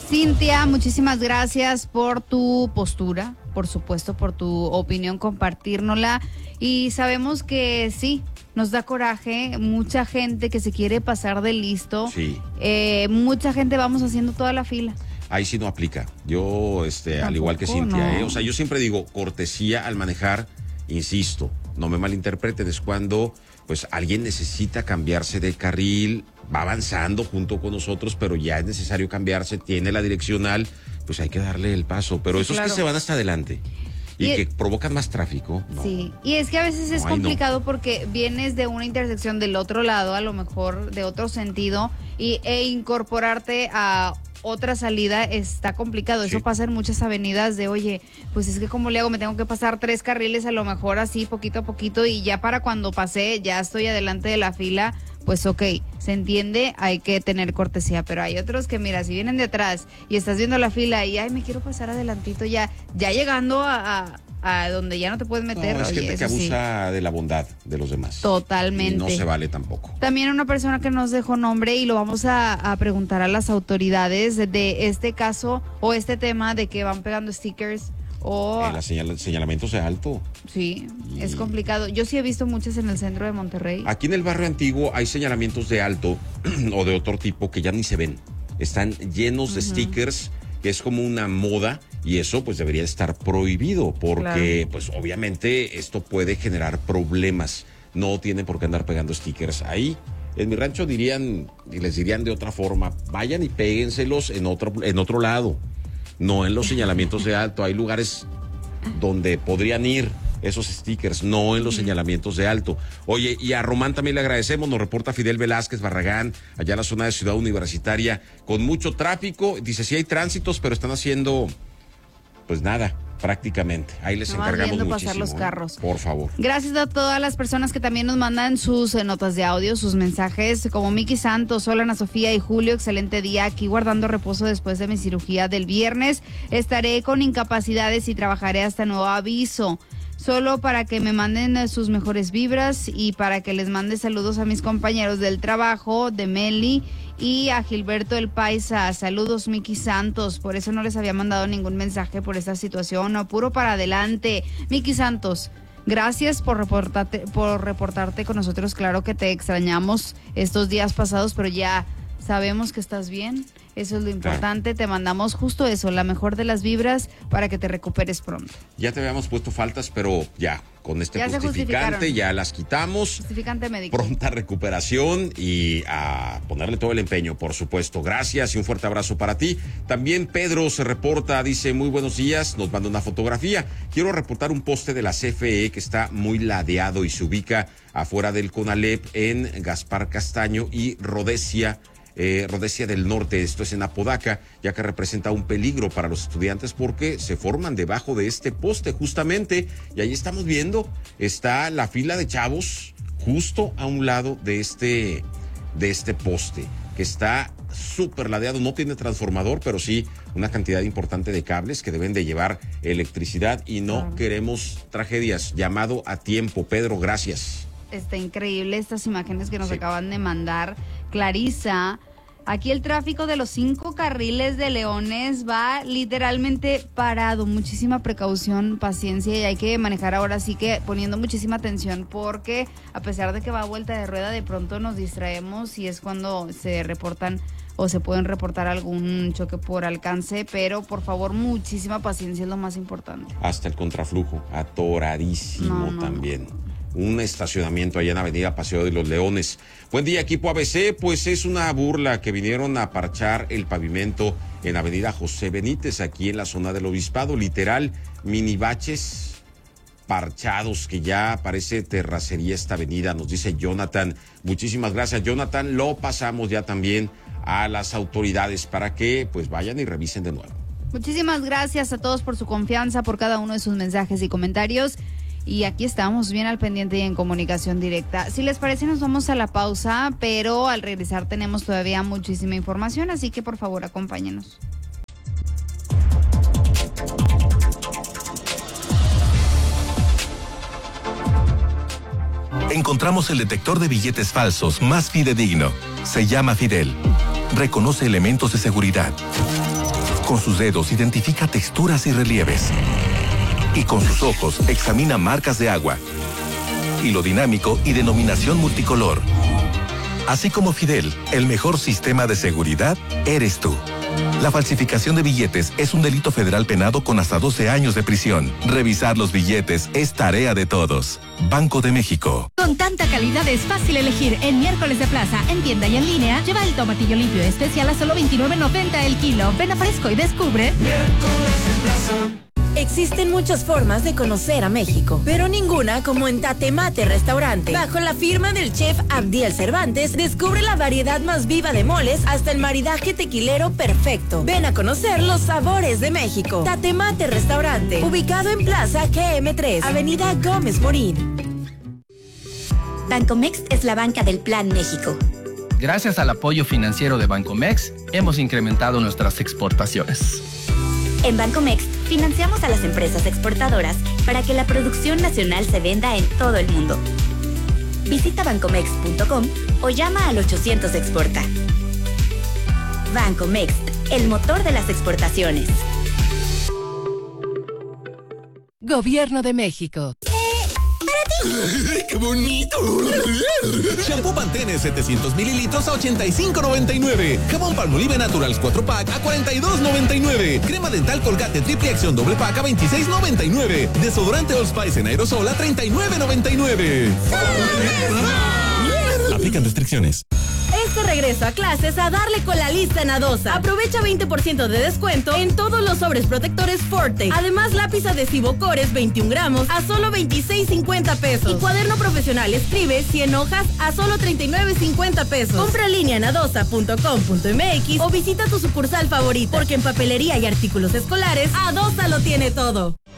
Cintia, muchísimas gracias por tu postura, por supuesto, por tu opinión, compartírnosla. Y sabemos que sí, nos da coraje, mucha gente que se quiere pasar de listo. Sí. Mucha gente vamos haciendo toda la fila. Ahí sí no aplica. Yo, al igual que Cintia, no. O sea, yo siempre digo, cortesía al manejar, insisto, no me malinterpreten, es cuando pues alguien necesita cambiarse de carril, va avanzando junto con nosotros, pero ya es necesario cambiarse, tiene la direccional, pues hay que darle el paso. Pero Sí, esos claro. que se van hasta adelante y que provocan más tráfico, no. Sí, y es que a veces es complicado porque vienes de una intersección del otro lado, a lo mejor de otro sentido, e incorporarte a otra salida está complicado. Sí. Eso pasa en muchas avenidas de, oye, pues es que ¿cómo le hago? Me tengo que pasar 3 carriles a lo mejor así poquito a poquito y ya para cuando pasé ya estoy adelante de la fila. Pues ok, se entiende, hay que tener cortesía, pero hay otros que mira, si vienen de atrás y estás viendo la fila y ay, me quiero pasar adelantito ya llegando a donde ya no te puedes meter. No, es oye, gente que abusa de la bondad de los demás. Totalmente. Y no se vale tampoco. También una persona que nos dejó nombre y lo vamos a preguntar a las autoridades de este caso o este tema de que van pegando stickers o... Señalamientos de alto. Sí, es complicado. Yo sí he visto muchas en el centro de Monterrey. Aquí en el barrio antiguo hay señalamientos de alto o de otro tipo que ya ni se ven. Están llenos de stickers, que es como una moda, y eso pues debería estar prohibido porque pues obviamente esto puede generar problemas. No tienen por qué andar pegando stickers ahí. En mi rancho les dirían de otra forma, vayan y péguenselos en otro lado, no en los señalamientos de alto. Hay lugares donde podrían ir esos stickers, no en los señalamientos de alto. Oye, y a Román también le agradecemos, nos reporta Fidel Velázquez Barragán, allá en la zona de Ciudad Universitaria, con mucho tráfico. Dice, sí hay tránsitos, pero están haciendo, pues nada, prácticamente. Ahí les encargamos muchísimo. Pasar los carros. Por favor. Gracias a todas las personas que también nos mandan sus notas de audio, sus mensajes, como Miki Santos, hola Ana Sofía y Julio, excelente día, aquí guardando reposo después de mi cirugía del viernes. Estaré con incapacidades y trabajaré hasta nuevo aviso. Solo para que me manden sus mejores vibras y para que les mande saludos a mis compañeros del trabajo, de Meli y a Gilberto el Paisa. Saludos, Miki Santos. Por eso no les había mandado ningún mensaje por esta situación. Apuro para adelante. Miki Santos, gracias por reportarte con nosotros. Claro que te extrañamos estos días pasados, pero ya sabemos que estás bien. Eso es lo importante. Claro. Te mandamos justo eso, la mejor de las vibras para que te recuperes pronto. Ya te habíamos puesto faltas, pero ya, con este justificante ya las quitamos. Justificante médico. Pronta recuperación y a ponerle todo el empeño, por supuesto. Gracias y un fuerte abrazo para ti. También Pedro se reporta, dice, muy buenos días, nos manda una fotografía. Quiero reportar un poste de la CFE que está muy ladeado y se ubica afuera del CONALEP en Gaspar Castaño y Rodesia del Norte. Esto es en Apodaca, ya que representa un peligro para los estudiantes porque se forman debajo de este poste justamente, y ahí estamos viendo, está la fila de chavos justo a un lado de este poste, que está súper ladeado, no tiene transformador, pero sí una cantidad importante de cables que deben de llevar electricidad y no queremos tragedias. Llamado a tiempo. Pedro, gracias. Está increíble estas imágenes que nos acaban de mandar. Clarisa, aquí el tráfico de los 5 carriles de Leones va literalmente parado. Muchísima precaución, paciencia, y hay que manejar ahora sí que poniendo muchísima atención porque a pesar de que va a vuelta de rueda, de pronto nos distraemos y es cuando se reportan o se pueden reportar algún choque por alcance, pero por favor muchísima paciencia es lo más importante. Hasta el contraflujo, atoradísimo también. Un estacionamiento allá en Avenida Paseo de los Leones. Buen día, equipo ABC. Pues es una burla que vinieron a parchar el pavimento en Avenida José Benítez, aquí en la zona del Obispado. Literal, mini baches parchados, que ya parece terracería esta avenida, nos dice Jonathan. Muchísimas gracias, Jonathan. Lo pasamos ya también a las autoridades para que pues vayan y revisen de nuevo. Muchísimas gracias a todos por su confianza, por cada uno de sus mensajes y comentarios. Y aquí estamos bien al pendiente y en comunicación directa. Si les parece, nos vamos a la pausa, pero al regresar tenemos todavía muchísima información, así que por favor acompáñenos. Encontramos el detector de billetes falsos más fidedigno. Se llama Fidel. Reconoce elementos de seguridad. Con sus dedos identifica texturas y relieves. Y con sus ojos examina marcas de agua. Hilo dinámico y denominación multicolor. Así como Fidel, el mejor sistema de seguridad eres tú. La falsificación de billetes es un delito federal penado con hasta 12 años de prisión. Revisar los billetes es tarea de todos. Banco de México. Con tanta calidad es fácil elegir. En Miércoles de Plaza, en tienda y en línea, lleva el tomatillo limpio especial a solo $29.90 el kilo. Ven a Fresco y descubre. Miércoles de Plaza. Existen muchas formas de conocer a México, pero ninguna como en Tatemate Restaurante. Bajo la firma del chef Abdiel Cervantes, descubre la variedad más viva de moles hasta el maridaje tequilero perfecto. Ven a conocer los sabores de México. Tatemate Restaurante, ubicado en Plaza GM3, Avenida Gómez Morín. Bancomext es la banca del Plan México. Gracias al apoyo financiero de Bancomext, hemos incrementado nuestras exportaciones. En Bancomext financiamos a las empresas exportadoras para que la producción nacional se venda en todo el mundo. Visita bancomext.com o llama al 800 Exporta. Bancomext, el motor de las exportaciones. Gobierno de México. ¡Qué bonito! Shampoo Pantene 700 mililitros a $85.99. Jabón Palmolive Naturals 4-pack a $42.99. Crema dental Colgate Triple Acción doble pack a $26.99. Desodorante Old Spice en aerosol a $39.99. Aplican restricciones. Este regreso a clases a darle con la lista en Adosa. Aprovecha 20% de descuento en todos los sobres protectores Forte. Además, lápiz adhesivo Cores 21 gramos a solo $26.50 pesos. Y cuaderno profesional Escribe 100 hojas a solo $39.50 pesos. Compra en línea en adosa.com.mx o visita tu sucursal favorita. Porque en papelería y artículos escolares, Adosa lo tiene todo.